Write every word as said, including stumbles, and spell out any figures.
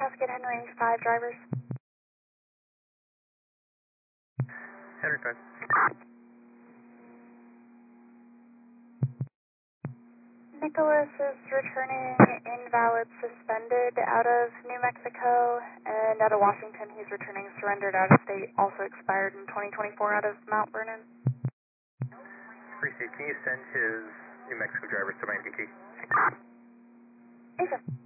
Cascade Henry five drivers. Henry five. Nicholas is returning invalid suspended out of New Mexico, and out of Washington he's returning surrendered out of state, also expired in twenty twenty-four out of Mount Vernon. Appreciate. Can you send his New Mexico drivers to my M D T? Yes, sir.